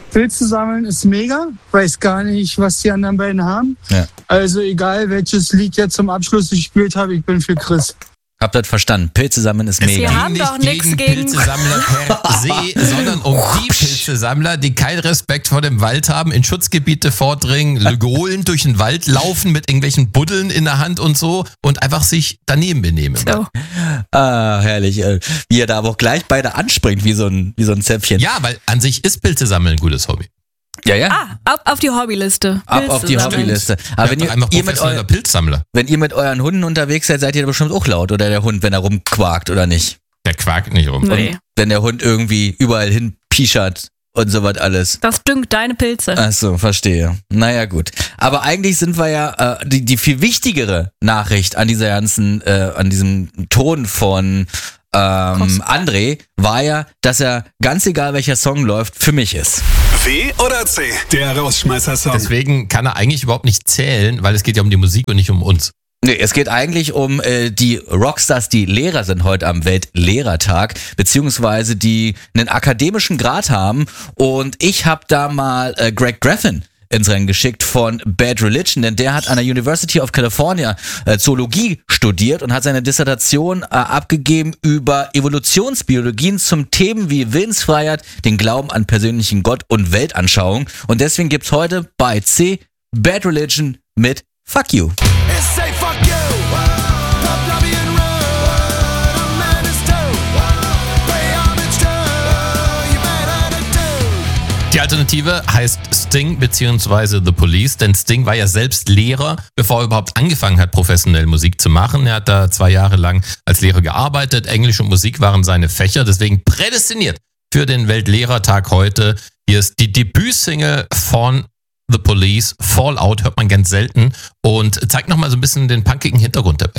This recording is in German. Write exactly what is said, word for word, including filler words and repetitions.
Pilze sammeln ist mega. Weiß gar nicht, was die anderen beiden haben. Ja. Also egal, welches Lied jetzt zum Abschluss gespielt habe, ich bin für Chris. Habt ihr das verstanden? Pilze sammeln ist mega. Wir haben Nicht doch nichts gegen gegen... Pilzesammler per se, sondern um die Pilzesammler, die keinen Respekt vor dem Wald haben, in Schutzgebiete vordringen, Legolen durch den Wald laufen mit irgendwelchen Buddeln in der Hand und so und einfach sich daneben benehmen. So. Ah, herrlich. äh, Wie er da aber auch gleich beide anspringt, wie so ein, wie so ein Zäpfchen. Ja, weil an sich ist Pilzesammeln ein gutes Hobby. Ja, ja. Ah, ab auf die Hobbyliste. Ab auf die Pilze sammeln. Hobbyliste. Aber wenn Ja, ihr, einfach ihr mit professioneller eu- Pilzsammler. wenn ihr mit euren Hunden unterwegs seid, seid ihr bestimmt auch laut. Oder der Hund, wenn er rumquakt oder nicht. Der quakt nicht rum. Nee. Und wenn der Hund irgendwie überall hin pischert und so was alles. Das düngt deine Pilze. Ach so, verstehe. Naja, gut. Aber eigentlich sind wir ja, äh, die, die viel wichtigere Nachricht an dieser ganzen, äh, an diesem Ton von ähm, André war ja, dass er, ganz egal welcher Song läuft, für mich ist. W oder C? Der Rausschmeißer-Song. Deswegen kann er eigentlich überhaupt nicht zählen, weil es geht ja um die Musik und nicht um uns. Nee, es geht eigentlich um äh, die Rockstars, die Lehrer sind heute am Weltlehrertag, beziehungsweise die einen akademischen Grad haben. Und ich habe da mal äh, Greg Graffin ins Rennen geschickt von Bad Religion, denn der hat an der University of California äh, Zoologie studiert und hat seine Dissertation äh, abgegeben über Evolutionsbiologien zum Themen wie Willensfreiheit, den Glauben an persönlichen Gott und Weltanschauung. Und deswegen gibt's heute bei C Bad Religion mit Fuck You. Die Alternative heißt Sting bzw. The Police, denn Sting war ja selbst Lehrer, bevor er überhaupt angefangen hat, professionell Musik zu machen. Er hat da zwei Jahre lang als Lehrer gearbeitet, Englisch und Musik waren seine Fächer, deswegen prädestiniert für den Weltlehrertag heute. Hier ist die Debütsingle von The Police, Fallout, hört man ganz selten und zeigt nochmal so ein bisschen den punkigen Hintergrund der Band.